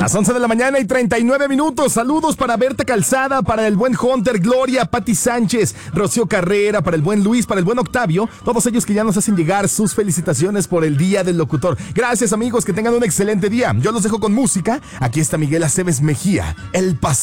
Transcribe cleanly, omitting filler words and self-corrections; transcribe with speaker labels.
Speaker 1: Las 11 de la mañana y 39 minutos. Saludos para Berta Calzada, para el buen Hunter, Gloria, Pati Sánchez, Rocío Carrera, para el buen Luis, para el buen Octavio. Todos ellos que ya nos hacen llegar sus felicitaciones por el Día del Locutor. Gracias, amigos, que tengan un excelente día. Yo los dejo con música. Aquí está Miguel Aceves Mejía, El Pasado.